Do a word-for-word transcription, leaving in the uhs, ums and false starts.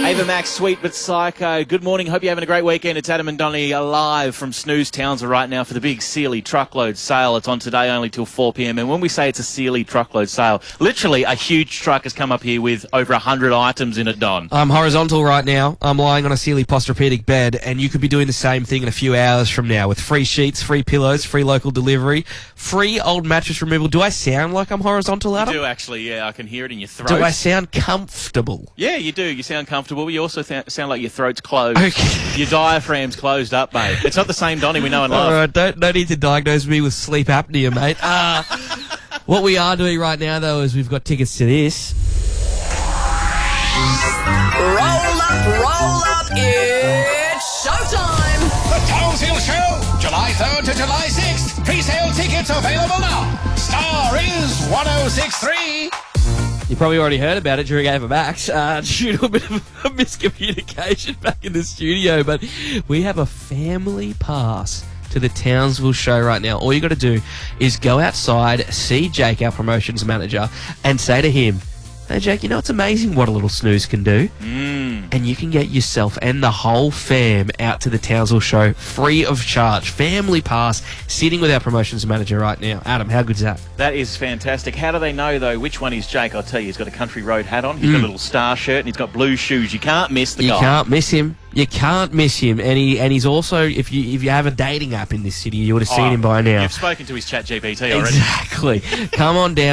Ava Max, Sweet but Psycho. Good morning. Hope you're having a great weekend. It's Adam and Donnie live from Snooze Townsville right now for the big Sealy truckload sale. It's on today only till four p.m. And when we say it's a Sealy truckload sale, literally a huge truck has come up here with over one hundred items in it, Don. I'm horizontal right now. I'm lying on a Sealy Posturepedic bed, and you could be doing the same thing in a few hours from now with free sheets, free pillows, free local delivery, free old mattress removal. Do I sound like I'm horizontal, Adam? You do, actually, yeah. I can hear it in your throat. Do I sound comfortable? Yeah, you do. You sound comfortable. You also th- sound like your throat's closed. Okay. Your diaphragm's closed up, mate. It's not the same Donnie we know and love. All right, don't, don't need to diagnose me with sleep apnea, mate. Uh, what we are doing right now, though, is we've got tickets to this. Roll up, roll up, it's showtime! The Townsville Show, July third to July sixth. Pre-sale tickets available now. Star is one oh six point three. You probably already heard about it during Ava Max, uh, due to a bit of a miscommunication back in the studio, but we have a family pass to the Townsville Show right now. All you got to do is go outside, see Jake, our promotions manager, and say to him, "Hey, Jake, you know, it's amazing what a little snooze can do." Mm. And you can get yourself and the whole fam out to the Townsville Show free of charge. Family pass, sitting with our promotions manager right now. Adam, how good's that? That is fantastic. How do they know, though, which one is Jake? I'll tell you, he's got a Country Road hat on, he's got a little star shirt, and he's got blue shoes. You can't miss the You guy. can't miss him. You can't miss him. And he and he's also, if you if you have a dating app in this city, you would have seen Oh, him by now. You've spoken to his chat G P T already. Exactly. Come on down.